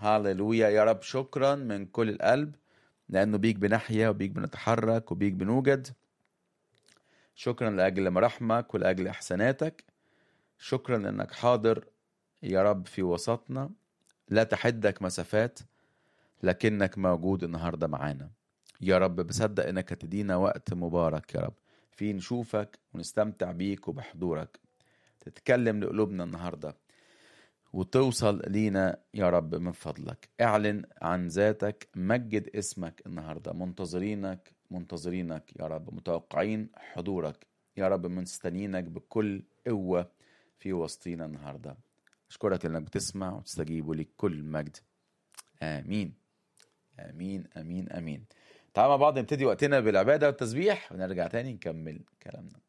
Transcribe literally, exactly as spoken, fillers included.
هاليلويا يا رب، شكرا من كل القلب، لأنه بيك بنحيا وبيك بنتحرك وبيك بنوجد. شكرا لأجل مراحمك ولأجل إحساناتك. شكرا لأنك حاضر يا رب في وسطنا، لا تحدك مسافات، لكنك موجود النهاردة معانا يا رب. بصدق إنك هتدينا وقت مبارك يا رب، في نشوفك ونستمتع بيك وبحضورك، تتكلم لقلوبنا النهاردة وتوصل لينا يا رب. من فضلك اعلن عن ذاتك، مجد اسمك النهاردة. منتظرينك منتظرينك يا رب، متوقعين حضورك يا رب، مستنيينك بكل قوة في وسطينا النهاردة. أشكرك لأنك بتسمع وتستجيب، ولك كل مجد. آمين آمين آمين آمين. تعالوا مع بعض نبتدي وقتنا بالعبادة والتسبيح ونرجع تاني نكمل كلامنا.